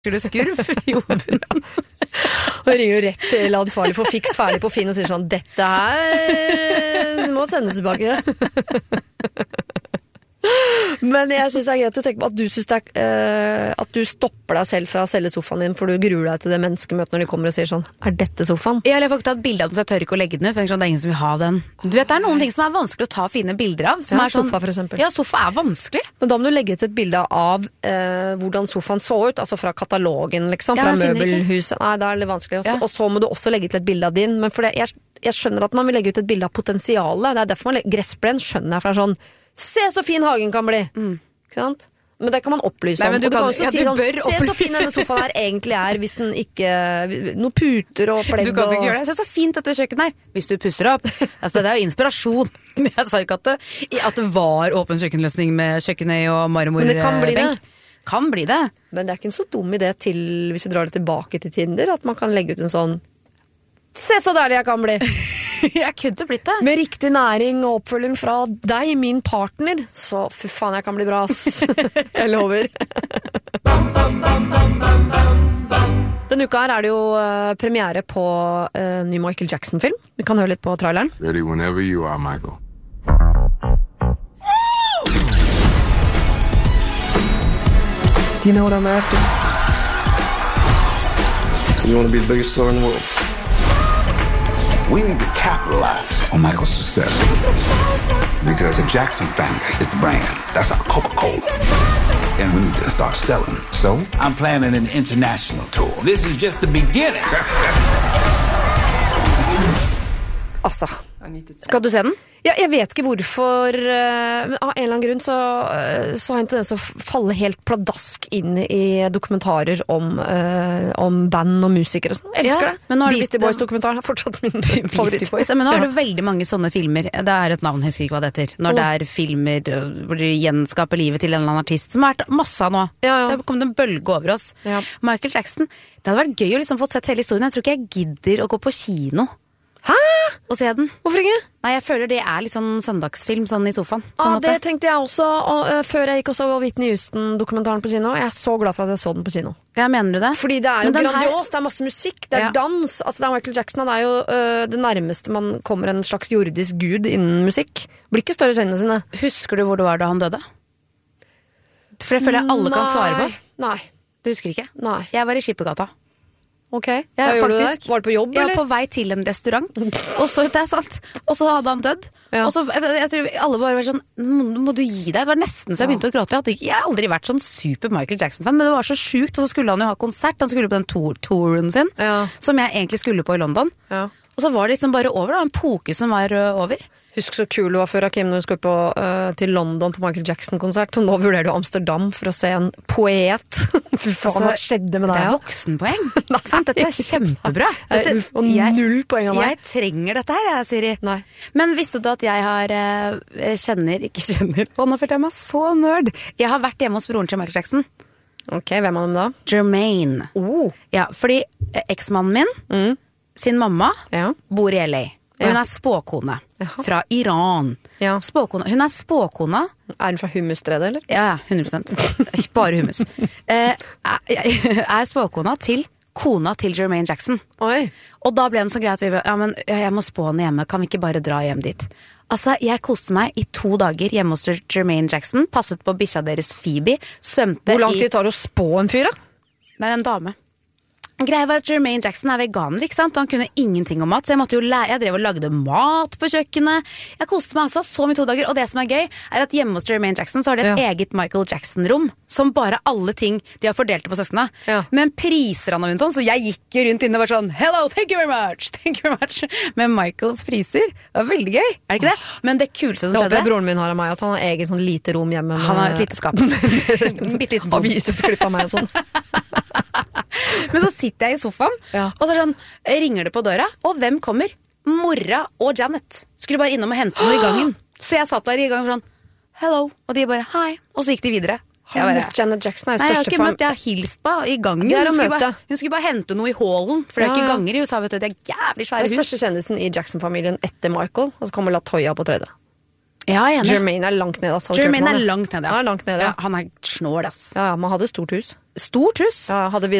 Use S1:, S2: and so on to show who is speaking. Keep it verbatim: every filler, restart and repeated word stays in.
S1: Skulle skurv i hovedbunnen.
S2: Og ringer jo rett til ansvarlig for fiks ferdig på Finn og sier sånn, dette her må sendes tilbake. Men jeg synes det er greit å tenke på at du, synes det er, uh, at du stopper deg selv fra å selge sofaen din, for du gruer deg til det menneskemøtet når de kommer og sier sånn, er dette sofaen?
S1: Ja, eller jeg får ikke tatt bilde av den, så jeg tør ikke å legge den ut, for sånn, det er ingen som vil ha den. Du vet, det er noen ting som er vanskelig å ta fine bilder av. Som
S2: ja,
S1: er sånn,
S2: sofa for eksempel.
S1: Ja, sofa er vanskelig.
S2: Men da må du legge ut et bilde av uh, hvordan sofaen så ut, altså fra katalogen, liksom, fra
S1: ja,
S2: møbelhuset. Nei, da er det litt vanskelig. Også,
S1: ja.
S2: Og så må du også legge til et bilde av din, men for det, jeg, jeg skjønner at man vil legge ut et bilde av potensialet. Det er derfor man legger gressplen, skjønner jeg, for det er sånn, se så fin hagen kan bli. Mm. Ikke sant? Men det kan man opplyse
S1: Nei,
S2: om.
S1: Men du,
S2: og du
S1: kan,
S2: kan også
S1: ja,
S2: si sånn,
S1: opplyse.
S2: se så fin denne sofaen her egentlig er, hvis den ikke, noen puter og pledd.
S1: Du kan ikke
S2: og...
S1: gjøre det. Se så fint dette kjøkkenet her. Hvis du pusser opp. Altså, det er jo inspirasjon. Jeg sa ikke at det, at det var åpen kjøkkenløsning med kjøkkenøy og marmorbenk.
S2: Men det kan bli det.
S1: Kan bli det.
S2: Men det er ikke en så dum idé til, hvis du drar det tilbake til Tinder, at man kan legge ut en sånn, se så deilig jeg kan bli.
S1: Jeg kunne blitt det.
S2: Med riktig næring og oppfølging fra deg, min partner. Så fy faen, jeg kan bli bra, ass. Jeg lover. Denne uka her er det jo uh, premiere på uh, ny Michael Jackson-film. Vi kan høre litt på traileren.
S3: Ready whenever you are, Michael.
S2: Do you know what I'm after?
S3: You want to be the biggest star in the world?
S4: We need to capitalize on Michael's success because the Jackson family is the brand. That's our Coca-Cola. And we need to start selling. So I'm planning an international tour. This is just the beginning.
S2: Altså, skal du se den? Ja, jeg vet ikke hvorfor, uh, av en eller annen grunn så, uh, så har jeg en tendens å falle helt pladask inn i dokumentarer om, uh, om band og musikere og sånn. Jeg elsker
S1: ja,
S2: det. Beastie Boys-dokumentaren er fortsatt min favoritt.
S1: Boys, men nå er det veldig mange sånne filmer, det er et navn, jeg husker ikke hva det heter, når det er filmer hvor de gjenskaper livet til en eller annen artist, som har vært masse av nå.
S2: Ja, ja.
S1: Det har kommet en bølge over oss. Ja. Michael Jackson, det hadde vært gøy å liksom få sett hele historien. Jeg tror ikke jeg gidder å gå på kino.
S2: Hæ?
S1: Og se den.
S2: Hvorfor ikke?
S1: Nei, jeg føler det er litt sånn søndagsfilm, sånn i sofaen.
S2: Ah, det tenkte jeg også, og, uh, før jeg gikk også Whitney Houston-dokumentaren på kino. Jeg er så glad for at jeg så den på kino.
S1: Ja, mener du det?
S2: Fordi det er jo grandios, her... det er masse musikk, det er
S1: ja.
S2: dans. Altså, det er Michael Jackson, han er jo uh, det nærmeste man kommer en slags jordisk gud innen musikk. Blir ikke større kjennene sine.
S1: Husker du hvor du var da han døde? For det føler jeg alle kan svare på.
S2: Nei.
S1: Du husker ikke?
S2: Nei.
S1: Jeg var i Skippergata.
S2: Ok, hva ja, gjorde du der? Var du på jobb,
S1: ja,
S2: eller?
S1: Ja, på vei til en restaurant. Og så, det er sant. Og så hadde han dødd. Ja. Og så, jeg, jeg tror alle bare var sånn, må, må du gi deg? Det var nesten så jeg begynte å gråte. Jeg, hadde, jeg har aldri vært sånn super Michael Jackson-fan, men det var så sjukt. Og så skulle han jo ha konsert, han skulle på den tour, touren sin, ja. Som jeg egentlig skulle på i London. Ja. Og så var det liksom bare over da, en poke som var uh, over.
S2: Husk så kul du var før, Akim, når du skulle på, uh, til London på Michael Jackson-konsert, og nå vurderer du Amsterdam for å se en poet. Fy faen, hva skjedde med deg?
S1: Det er voksenpoeng. Dette er kjempebra. Dette,
S2: og null poeng av meg.
S1: Jeg trenger dette her, jeg, Siri.
S2: Nei.
S1: Men visste du at jeg har uh, kjenner, ikke kjenner, og nå følte jeg meg så nerd. Jeg har vært hjemme hos broren til Michael Jackson.
S2: Ok, hvem av dem da?
S1: Jermaine.
S2: Oh.
S1: Ja, fordi eksmannen min, mm. sin mamma, ja. Bor i L A. Og hun er spåkone. Jaha. Fra Iran. Ja. Spåkone. Hun er spåkone.
S2: Er hun fra hummusstredet, eller?
S1: Ja, hundre prosent. Ikke bare hummus. eh, er spåkona til kona til Jermaine Jackson.
S2: Oi.
S1: Og da ble den så greit at vi ble, ja, men jeg må spå henne hjemme. Kan vi ikke bare dra hjem dit? Altså, jeg koste meg i to dager hjemme hos Jermaine Jackson. Passet på bikkja deres Phoebe. Svømte i...
S2: Hvor lang tid tar det å spå en fyr, da?
S1: Det er en dame. Greia var at Jermaine Jackson er veganer, ikke sant? Og han kunne ingenting om mat, så jeg måtte jo lære, jeg drev og lagde mat på kjøkkenet. Jeg koste meg altså så mye to dager, og det som er gøy, er at hjemme hos Jermaine Jackson så har de et ja. Eget Michael Jackson-rom, som bare alle ting de har fordelt på søskene. Ja. Men priser han og hun sånn, så jeg gikk jo rundt inne og var sånn, hello, thank you very much, thank you very much, med Michaels priser. Det var veldig gøy, er det ikke det? Men det kuleste som skjedde...
S2: Det broren min har av meg, at han har eget sånn lite rom hjemme. Med...
S1: Han har et lite skap. En bitte liten bom.
S2: Avisutklipp av meg og sånn.
S1: Men så sitter jeg i sofaen, ja. Og så sånn, ringer det på døra, og hvem kommer? Mora og Janet. Skulle bare innom og hente noe i gangen. Så jeg satt der i gangen sånn, hello, og de bare, hei, og så gikk de videre.
S2: Har du møtt Janet Jackson?
S1: Nei, jeg har ikke møtt, jeg har hilst på i gangen.
S2: Det er å
S1: hun, skulle
S2: møte.
S1: bare, hun skulle bare hente noe i hallen, for det er ja. Ikke ganger i U S A, vet du, det er jævlig svære hus.
S2: Den største kjendisen i Jackson-familien etter Michael, og så kommer LaToya på tredje.
S1: Ja, jeg er enig.
S2: Jermaine er langt ned, ass.
S1: Jermaine er langt ned, ja.
S2: Han er langt ned, ja.
S1: Ja, han er snål, ass.
S2: Ja, man hadde stort hus.
S1: Stort hus?
S2: Ja, hadde vi